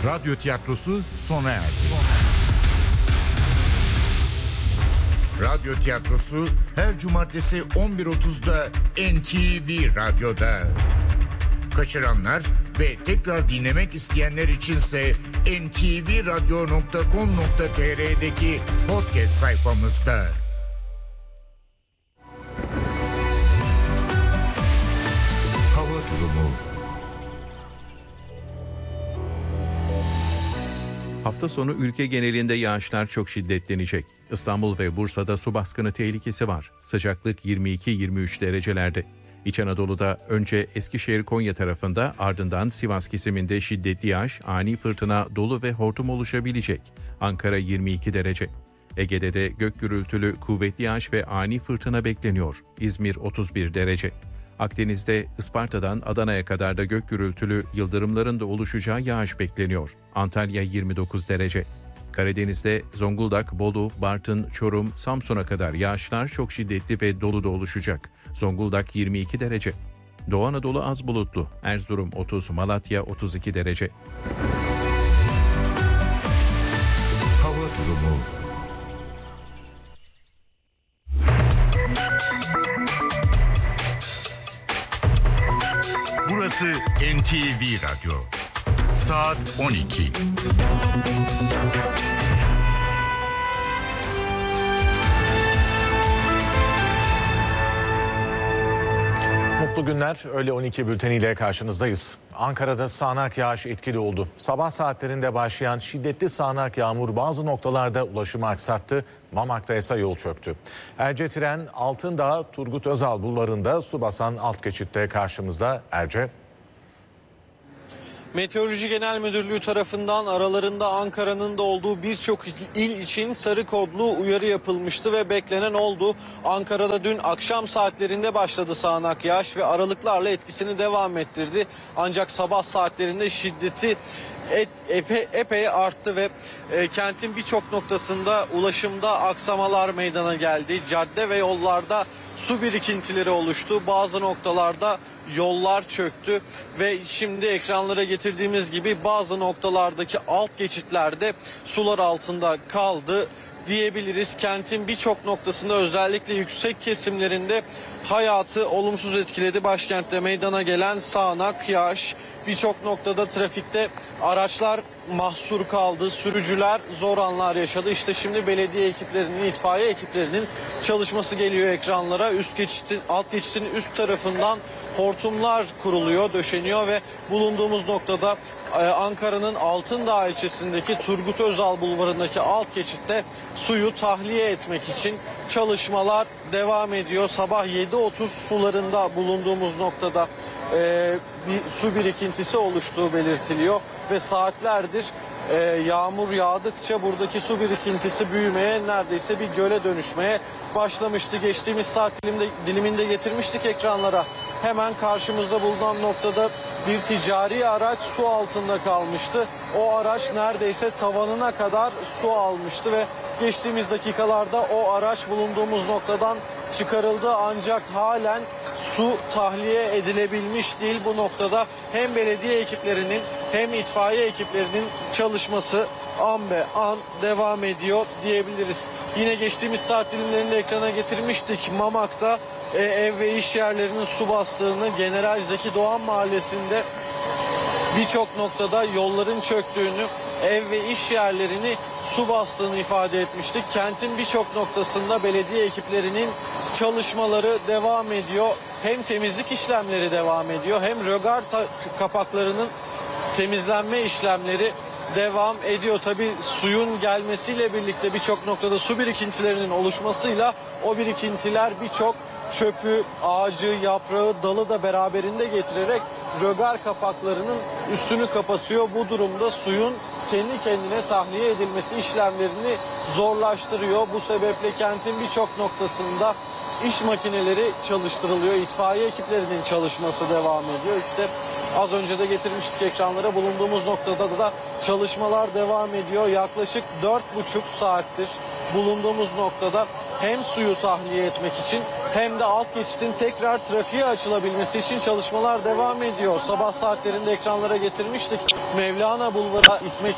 Radyo tiyatrosu sona erdi. Radyo tiyatrosu her cumartesi 11.30'da NTV Radyo'da. Kaçıranlar ve tekrar dinlemek isteyenler içinse ntvradio.com.tr'deki podcast sayfamızda. Hava durumu. Hafta sonu ülke genelinde yağışlar çok şiddetlenecek. İstanbul ve Bursa'da su baskını tehlikesi var. Sıcaklık 22-23 derecelerde. İç Anadolu'da önce Eskişehir-Konya tarafında, ardından Sivas kesiminde şiddetli yağış, ani fırtına, dolu ve hortum oluşabilecek. Ankara 22 derece. Ege'de de gök gürültülü kuvvetli yağış ve ani fırtına bekleniyor. İzmir 31 derece. Akdeniz'de Isparta'dan Adana'ya kadar da gök gürültülü, yıldırımların da oluşacağı yağış bekleniyor. Antalya 29 derece. Karadeniz'de Zonguldak, Bolu, Bartın, Çorum, Samsun'a kadar yağışlar çok şiddetli ve dolu da oluşacak. Zonguldak 22 derece. Doğu Anadolu az bulutlu. Erzurum 30, Malatya 32 derece. Hava durumu. Burası NTV Radyo. Saat 12. Mutlu günler. Öğle 12 bülteniyle karşınızdayız. Ankara'da sağanak yağış etkili oldu. Sabah saatlerinde başlayan şiddetli sağanak yağmur bazı noktalarda ulaşımı aksattı. Mamak'ta ise yol çöktü. Erce-Tren, Altındağ, Turgut Özal bulvarında su basan alt geçitte karşımızda. Erce. Meteoroloji Genel Müdürlüğü tarafından aralarında Ankara'nın da olduğu birçok il için sarı kodlu uyarı yapılmıştı ve beklenen oldu. Ankara'da dün akşam saatlerinde başladı sağanak yağış ve aralıklarla etkisini devam ettirdi. Ancak sabah saatlerinde şiddeti epey arttı ve kentin birçok noktasında ulaşımda aksamalar meydana geldi. Cadde ve yollarda su birikintileri oluştu. Bazı noktalarda yollar çöktü ve şimdi ekranlara getirdiğimiz gibi bazı noktalardaki alt geçitlerde sular altında kaldı diyebiliriz. Kentin birçok noktasında, özellikle yüksek kesimlerinde hayatı olumsuz etkiledi. Başkentte meydana gelen sağanak yağış, birçok noktada trafikte araçlar mahsur kaldı. Sürücüler zor anlar yaşadı. İşte şimdi belediye ekiplerinin, itfaiye ekiplerinin çalışması geliyor ekranlara. Alt geçitin üst tarafından hortumlar kuruluyor, döşeniyor ve bulunduğumuz noktada Ankara'nın Altındağ ilçesindeki Turgut Özal bulvarındaki alt geçitte suyu tahliye etmek için çalışmalar devam ediyor. Sabah 7.30 sularında bulunduğumuz noktada bir su birikintisi oluştuğu belirtiliyor ve saatlerdir yağmur yağdıkça buradaki su birikintisi büyümeye, neredeyse bir göle dönüşmeye başlamıştı. Geçtiğimiz saat diliminde getirmiştik ekranlara. Hemen karşımızda bulunan noktada bir ticari araç su altında kalmıştı. O araç neredeyse tavanına kadar su almıştı ve geçtiğimiz dakikalarda o araç bulunduğumuz noktadan çıkarıldı. Ancak halen su tahliye edilebilmiş değil. Bu noktada hem belediye ekiplerinin hem itfaiye ekiplerinin çalışması an be an devam ediyor diyebiliriz. Yine geçtiğimiz saat dilimlerinde ekrana getirmiştik. Mamak'ta ev ve iş yerlerinin su bastığını, General Zeki Doğan Mahallesi'nde birçok noktada yolların çöktüğünü, ev ve iş yerlerini su bastığını ifade etmiştik. Kentin birçok noktasında belediye ekiplerinin çalışmaları devam ediyor. Hem temizlik işlemleri devam ediyor, hem rögar kapaklarının temizlenme işlemleri devam ediyor. Tabii suyun gelmesiyle birlikte birçok noktada su birikintilerinin oluşmasıyla o birikintiler birçok çöpü, ağacı, yaprağı, dalı da beraberinde getirerek rögar kapaklarının üstünü kapatıyor. Bu durumda suyun kendi kendine tahliye edilmesi işlemlerini zorlaştırıyor. Bu sebeple kentin birçok noktasında iş makineleri çalıştırılıyor. İtfaiye ekiplerinin çalışması devam ediyor. İşte az önce de getirmiştik ekranlara, bulunduğumuz noktada da çalışmalar devam ediyor. Yaklaşık 4,5 saattir bulunduğumuz noktada hem suyu tahliye etmek için hem de alt geçitin tekrar trafiğe açılabilmesi için çalışmalar devam ediyor. Sabah saatlerinde ekranlara getirmiştik. Mevlana Bulvarı, İsmet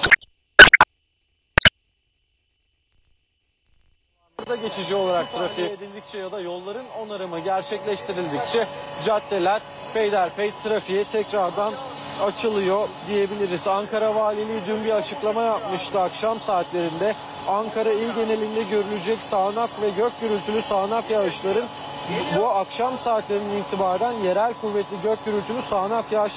geçici olarak trafiğe edildikçe ya da yolların onarımı gerçekleştirildikçe caddeler peyderpey trafiğe tekrardan açılıyor diyebiliriz. Ankara Valiliği dün bir açıklama yapmıştı akşam saatlerinde. Ankara il genelinde görülecek sağanak ve gök gürültülü sağanak yağışların bu akşam saatlerinden itibaren yerel kuvvetli gök gürültülü sağanak yağış